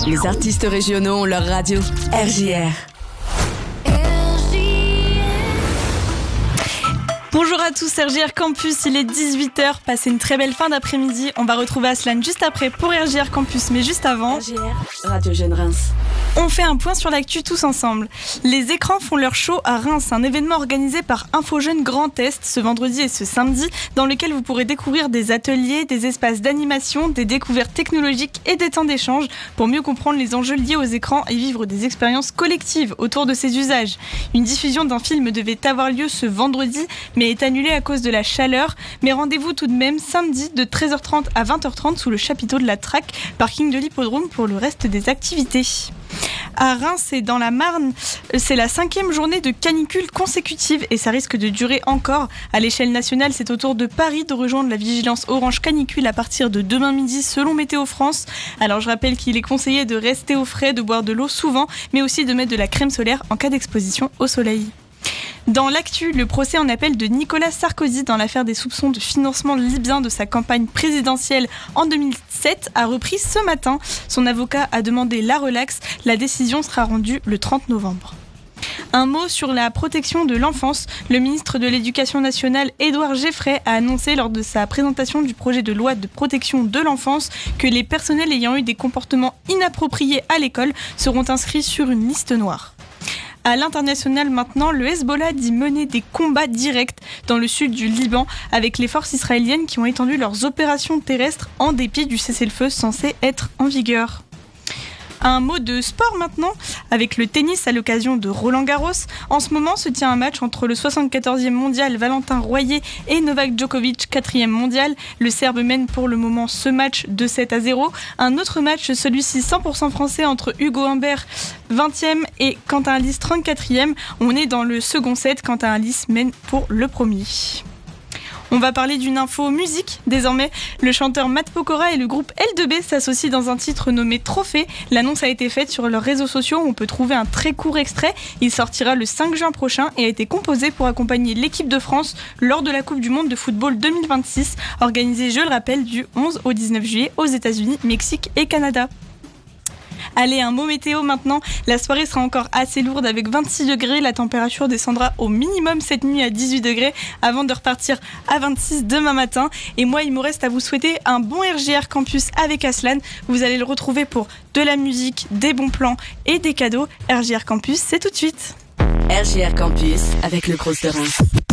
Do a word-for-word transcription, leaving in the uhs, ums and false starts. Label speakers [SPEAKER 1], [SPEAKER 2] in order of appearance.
[SPEAKER 1] Les artistes régionaux ont leur radio. R J R.
[SPEAKER 2] Bonjour à tous, R J R Campus, il est dix-huit heures, passez une très belle fin d'après-midi. On va retrouver Aslan juste après pour R J R Campus, mais juste avant...
[SPEAKER 1] R J R, Radio Jeune Reims.
[SPEAKER 2] On fait un point sur l'actu tous ensemble. Les écrans font leur show à Reims, un événement organisé par InfoJeune Grand Est ce vendredi et ce samedi, dans lequel vous pourrez découvrir des ateliers, des espaces d'animation, des découvertes technologiques et des temps d'échange pour mieux comprendre les enjeux liés aux écrans et vivre des expériences collectives autour de ces usages. Une diffusion d'un film devait avoir lieu ce vendredi, mais est annulée à cause de la chaleur. Mais rendez-vous tout de même samedi de treize heures trente à vingt heures trente sous le chapiteau de la Track, parking de l'hippodrome pour le reste des activités. À Reims et dans la Marne, c'est la cinquième journée de canicule consécutive et ça risque de durer encore. À l'échelle nationale, c'est au tour de Paris de rejoindre la vigilance orange canicule à partir de demain midi selon Météo France. Alors je rappelle qu'il est conseillé de rester au frais, de boire de l'eau souvent, mais aussi de mettre de la crème solaire en cas d'exposition au soleil. Dans l'actu, le procès en appel de Nicolas Sarkozy dans l'affaire des soupçons de financement libyen de sa campagne présidentielle en deux mille sept a repris ce matin. Son avocat a demandé la relaxe. La décision sera rendue le trente novembre. Un mot sur la protection de l'enfance. Le ministre de l'Éducation nationale, Édouard Geffray, a annoncé lors de sa présentation du projet de loi de protection de l'enfance que les personnels ayant eu des comportements inappropriés à l'école seront inscrits sur une liste noire. À l'international maintenant, le Hezbollah dit mener des combats directs dans le sud du Liban avec les forces israéliennes qui ont étendu leurs opérations terrestres en dépit du cessez-le-feu censé être en vigueur. Un mot de sport maintenant, avec le tennis à l'occasion de Roland-Garros. En ce moment se tient un match entre le soixante-quatorzième mondial Valentin Royer et Novak Djokovic, quatrième mondial. Le Serbe mène pour le moment ce match de sept à zéro. Un autre match, celui-ci cent pour cent français entre Hugo Humbert, vingtième, et Quentin Halys, trente-quatrième. On est dans le second set, Quentin Halys mène pour le premier. On va parler d'une info musique. Désormais, le chanteur Matt Pokora et le groupe L deux B s'associent dans un titre nommé Trophée. L'annonce a été faite sur leurs réseaux sociaux. On peut trouver un très court extrait. Il sortira le cinq juin prochain et a été composé pour accompagner l'équipe de France lors de la Coupe du Monde de football deux mille vingt-six, organisée, je le rappelle, du onze au dix-neuf juillet aux États-Unis, Mexique et Canada. Allez, un mot météo maintenant. La soirée sera encore assez lourde avec vingt-six degrés. La température descendra au minimum cette nuit à dix-huit degrés avant de repartir à vingt-six demain matin. Et moi, il me reste à vous souhaiter un bon R J R Campus avec Aslan. Vous allez le retrouver pour de la musique, des bons plans et des cadeaux. R J R Campus, c'est tout de suite.
[SPEAKER 1] R J R Campus avec le Cross de Reims.